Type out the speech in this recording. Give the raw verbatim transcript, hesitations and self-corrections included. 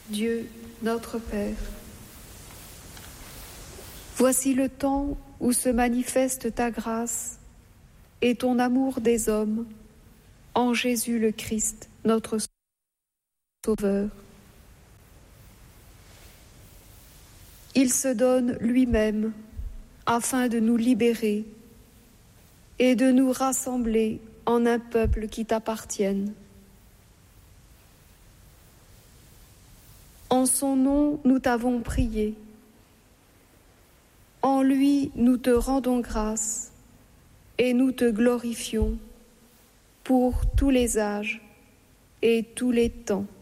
Dieu, notre Père, voici le temps où se manifeste ta grâce et ton amour des hommes en Jésus le Christ, notre Sauveur. Il se donne lui-même afin de nous libérer et de nous rassembler en un peuple qui t'appartienne. En son nom, nous t'avons prié. En lui, nous te rendons grâce et nous te glorifions pour tous les âges et tous les temps.